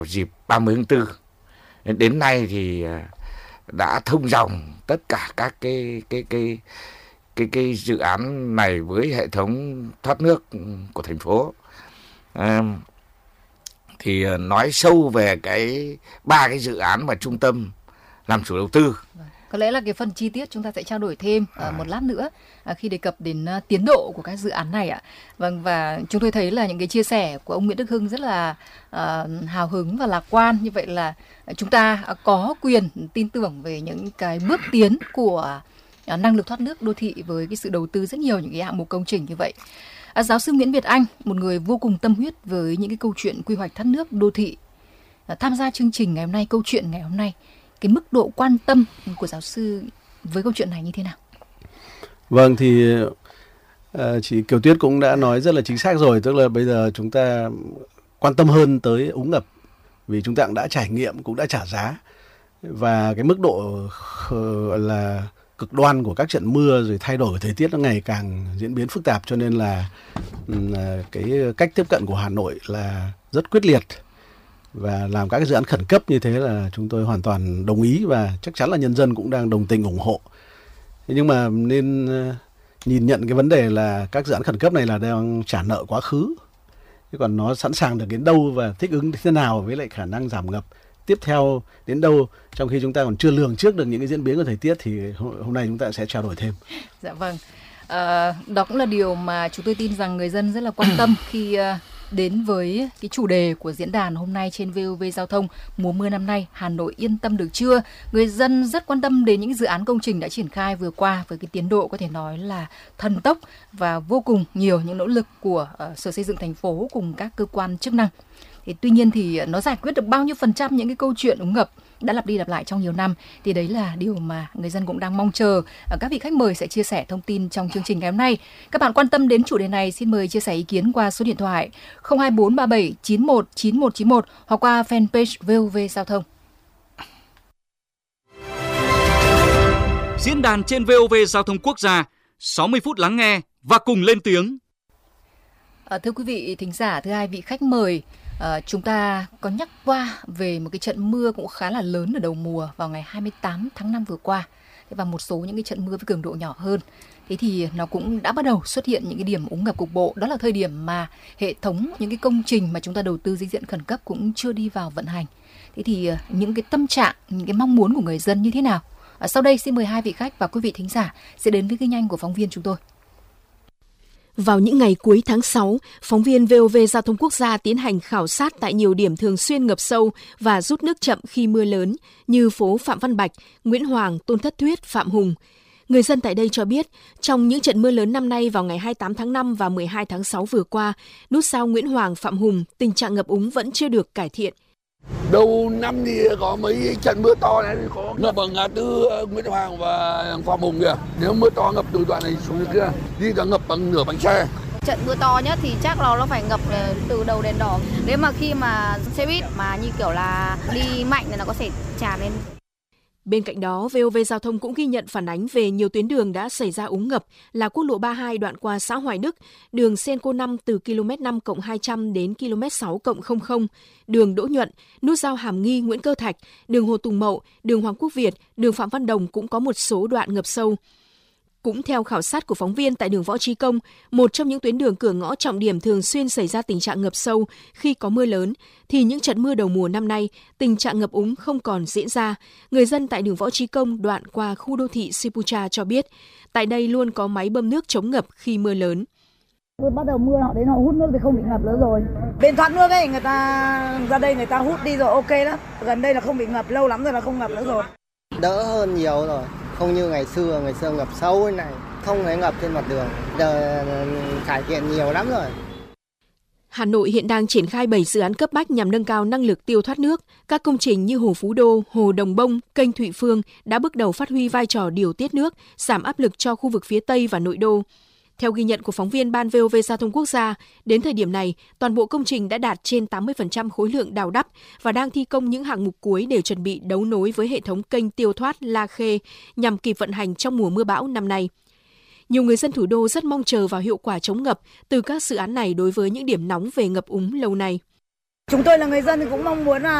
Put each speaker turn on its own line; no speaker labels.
Dịp 30 tháng 4 đến nay thì đã thông dòng tất cả các cái dự án này với hệ thống thoát nước của thành phố. Thì nói sâu về ba cái dự án mà trung tâm làm chủ đầu tư.
Có lẽ là cái phần chi tiết chúng ta sẽ trao đổi thêm một lát nữa khi đề cập đến tiến độ của các dự án này ạ. Vâng, và chúng tôi thấy là những cái chia sẻ của ông Nguyễn Đức Hưng rất là hào hứng và lạc quan. Như vậy là chúng ta có quyền tin tưởng về những cái bước tiến của năng lực thoát nước đô thị với cái sự đầu tư rất nhiều những cái hạng mục công trình như vậy. Giáo sư Nguyễn Việt Anh, một người vô cùng tâm huyết với những cái câu chuyện quy hoạch thoát nước đô thị, tham gia chương trình ngày hôm nay, câu chuyện ngày hôm nay, cái mức độ quan tâm của giáo sư với câu chuyện này như thế nào?
Vâng, thì chị Kiều Tuyết cũng đã nói rất là chính xác rồi, tức là bây giờ chúng ta quan tâm hơn tới úng ngập vì chúng ta cũng đã trải nghiệm, cũng đã trả giá, và cái mức độ là cực đoan của các trận mưa rồi thay đổi thời tiết nó ngày càng diễn biến phức tạp, cho nên là cái cách tiếp cận của Hà Nội là rất quyết liệt và làm các cái dự án khẩn cấp như thế là chúng tôi hoàn toàn đồng ý, và chắc chắn là nhân dân cũng đang đồng tình ủng hộ. Nhưng mà nên nhìn nhận cái vấn đề là các dự án khẩn cấp này là đang trả nợ quá khứ, chứ còn nó sẵn sàng được đến đâu và thích ứng thế nào với lại khả năng giảm ngập tiếp theo đến đâu, trong khi chúng ta còn chưa lường trước được những cái diễn biến của thời tiết, thì hôm nay chúng ta sẽ trao đổi thêm.
Dạ vâng, đó cũng là điều mà chúng tôi tin rằng người dân rất là quan tâm khi đến với cái chủ đề của diễn đàn hôm nay trên VOV Giao thông. Mùa mưa năm nay, Hà Nội yên tâm được chưa? Người dân rất quan tâm đến những dự án công trình đã triển khai vừa qua với cái tiến độ có thể nói là thần tốc và vô cùng nhiều những nỗ lực của Sở Xây dựng thành phố cùng các cơ quan chức năng. Thì tuy nhiên thì nó giải quyết được bao nhiêu phần trăm những cái câu chuyện úng ngập đã lặp đi lặp lại trong nhiều năm, thì đấy là điều mà người dân cũng đang mong chờ. Các vị khách mời sẽ chia sẻ thông tin trong chương trình ngày hôm nay. Các bạn quan tâm đến chủ đề này xin mời chia sẻ ý kiến qua số điện thoại 02437 91 9191 hoặc qua fanpage VOV Giao thông.
Diễn đàn trên VOV Giao thông Quốc gia, 60 phút lắng nghe và cùng lên tiếng.
Thưa quý vị thính giả, thưa hai vị khách mời, chúng ta có nhắc qua về một cái trận mưa cũng khá là lớn ở đầu mùa vào ngày 28 tháng 5 vừa qua, và một số những cái trận mưa với cường độ nhỏ hơn. Thế thì nó cũng đã bắt đầu xuất hiện những cái điểm úng ngập cục bộ. Đó là thời điểm mà hệ thống những cái công trình mà chúng ta đầu tư dưới diện khẩn cấp cũng chưa đi vào vận hành. Thế thì những cái tâm trạng, những cái mong muốn của người dân như thế nào? Sau đây xin mời hai vị khách và quý vị thính giả sẽ đến với ghi nhanh của phóng viên chúng tôi.
Vào những ngày cuối tháng 6, phóng viên VOV Giao thông Quốc gia tiến hành khảo sát tại nhiều điểm thường xuyên ngập sâu và rút nước chậm khi mưa lớn như phố Phạm Văn Bạch, Nguyễn Hoàng, Tôn Thất Thuyết, Phạm Hùng. Người dân tại đây cho biết, trong những trận mưa lớn năm nay vào ngày 28 tháng 5 và 12 tháng 6 vừa qua, nút giao Nguyễn Hoàng, Phạm Hùng, tình trạng ngập úng vẫn chưa được cải thiện.
Đầu năm thì có mấy trận mưa to này, có ngập ở ngã tư Nguyễn Hoàng và Phạm Hùng kìa. Nếu mưa to ngập từ đoạn này xuống kia, đi cả ngập bằng nửa bánh xe.
Trận mưa to nhất thì chắc là nó phải ngập từ đầu đèn đỏ. Nếu mà khi mà xe buýt mà như kiểu là đi mạnh thì nó có thể tràn lên.
Bên cạnh đó, VOV Giao thông cũng ghi nhận phản ánh về nhiều tuyến đường đã xảy ra úng ngập là quốc lộ 32 đoạn qua xã Hoài Đức, đường Senco 5 từ km 5+200 đến km 6+00, đường Đỗ Nhuận, nút giao Hàm Nghi Nguyễn Cơ Thạch, đường Hồ Tùng Mậu, đường Hoàng Quốc Việt, đường Phạm Văn Đồng cũng có một số đoạn ngập sâu. Cũng theo khảo sát của phóng viên tại đường Võ Trí Công, một trong những tuyến đường cửa ngõ trọng điểm thường xuyên xảy ra tình trạng ngập sâu khi có mưa lớn, thì những trận mưa đầu mùa năm nay, tình trạng ngập úng không còn diễn ra. Người dân tại đường Võ Trí Công đoạn qua khu đô thị Sipucha cho biết, tại đây luôn có máy bơm nước chống ngập khi mưa lớn.
Bắt đầu mưa họ đến họ hút nước thì không bị ngập nữa rồi. Bên thoát nước ấy, người ta ra đây người ta hút đi rồi, ok đó. Gần đây là không bị ngập, lâu lắm rồi là không ngập nữa rồi.
Đỡ hơn nhiều rồi. Không như ngày xưa ngập sâu thế này, không thấy ngập trên mặt đường, giờ cải thiện nhiều lắm rồi.
Hà Nội hiện đang triển khai 7 dự án cấp bách nhằm nâng cao năng lực tiêu thoát nước. Các công trình như Hồ Phú Đô, Hồ Đồng Bông, kênh Thụy Phương đã bước đầu phát huy vai trò điều tiết nước, giảm áp lực cho khu vực phía Tây và nội đô. Theo ghi nhận của phóng viên Ban VOV Giao thông Quốc gia, đến thời điểm này, toàn bộ công trình đã đạt trên 80% khối lượng đào đắp và đang thi công những hạng mục cuối để chuẩn bị đấu nối với hệ thống kênh tiêu thoát La Khê nhằm kịp vận hành trong mùa mưa bão năm nay. Nhiều người dân thủ đô rất mong chờ vào hiệu quả chống ngập từ các dự án này đối với những điểm nóng về ngập úng lâu nay.
Chúng tôi là người dân thì cũng mong muốn là